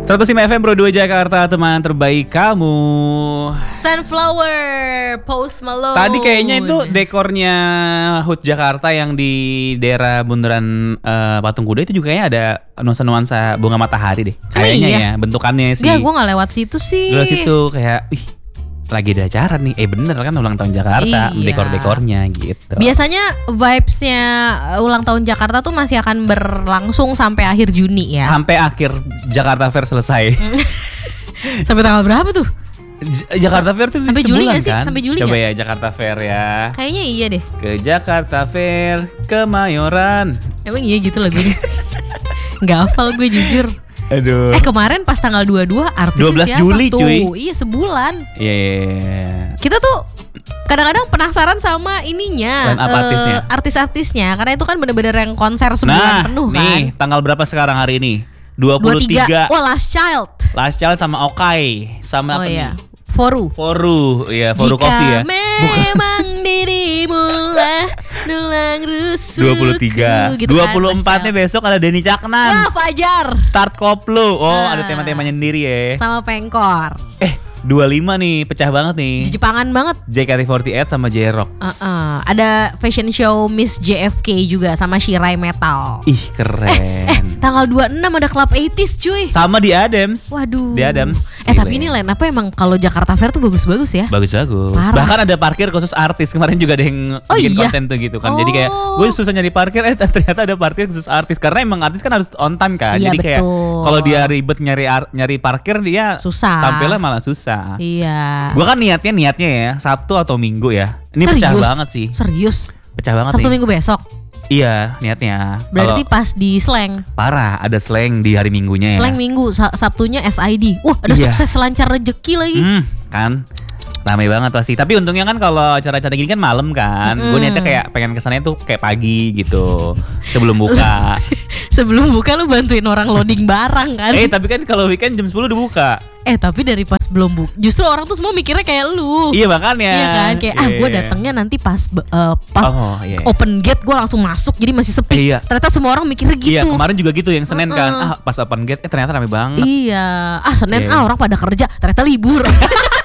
105 FM Pro 2 Jakarta, teman terbaik kamu. Sunflower, Post Malone. Tadi kayaknya itu dekornya HUT Jakarta yang di daerah bundaran Patung Kuda itu juga kayaknya ada nuansa-nuansa bunga matahari deh. Kayaknya iya? Ya, bentukannya sih. Enggak, gue gak lewat situ sih. Lewat situ kayak, lagi ada acara nih. Bener kan ulang tahun Jakarta, Iya. dekor-dekornya gitu. Biasanya vibes-nya ulang tahun Jakarta tuh masih akan berlangsung sampai akhir Juni ya. Sampai akhir Jakarta Fair selesai. Sampai tanggal berapa tuh? Jakarta Fair tuh Sampai Juli sebulan gak sih? kan? Sampai Juli Coba gak? ya Jakarta Fair ya. Kayaknya iya deh. Ke Jakarta Fair, Kemayoran. Emang iya gitu lagunya. Gak hafal gue jujur. Aduh. Kemarin pas tanggal 22 artisnya 12 siapa Juli, tuh? cuy. Iya sebulan. Iya. Kita tuh kadang-kadang penasaran sama ininya, Line up artisnya. artis-artisnya, karena itu kan bener-bener yang konser sebulan penuh kan. Nih, tanggal berapa sekarang hari ini? 23. Oh, Last Child. Last Child sama Okai, sama apa iya. nih? Foru. Iya, Foru Coffee ya. Memang dirimu lah nulang rusukku 23. gitu kan, 24-nya besok ada Denny Caknan. Wah, Fajar. Start Koplo. Ada tema-temanya sendiri ya. Sama Pengkor. 25 nih, pecah banget nih. Jepangan banget. JKT48 sama J-Rock. Ada fashion show Miss JFK juga sama Shirai Metal. Ih, keren. Tanggal 26 ada Club 80s cuy. Sama di Adams. Waduh. Di Adams. Tapi ini line apa emang kalau Jakarta Fair tuh bagus-bagus ya. Bagus-bagus. Parah. Bahkan ada parkir khusus artis. Kemarin juga ada yang bikin konten tuh gitu kan. Jadi kayak gue susah nyari parkir, ternyata ada parkir khusus artis. Karena emang artis kan harus on time kan. Iya, jadi kayak betul. kalau dia ribet nyari parkir, dia susah. tampilnya malah susah. Iya. Gue kan niatnya ya Sabtu atau Minggu ya. Ini pecah banget sih. Serius? Pecah banget Sabtu nih. Minggu besok? Iya, niatnya. Berarti pas di Slang. Parah, ada Slang di hari Minggunya ya. Slang Minggu, Sabtunya SID. Wah, ada sukses selancar rezeki lagi. Kan ramai banget pasti. Tapi untungnya kan kalau acara-acara gini kan malam kan. Gue niatnya kayak pengen kesannya tuh kayak pagi gitu, sebelum buka. Sebelum buka lu bantuin orang loading barang kan. Tapi kan kalau weekend jam 10 udah buka. Tapi dari pas belum buka, justru orang tuh semua mikirnya kayak lu. Iya makanya. Iya kan, kayak gue datangnya nanti pas open gate gue langsung masuk, jadi masih sepi. Iya. Ternyata semua orang mikirnya gitu. Iya, kemarin juga gitu yang Senin kan. Pas open gate ternyata ramai banget. Iya. Senin orang pada kerja, ternyata libur.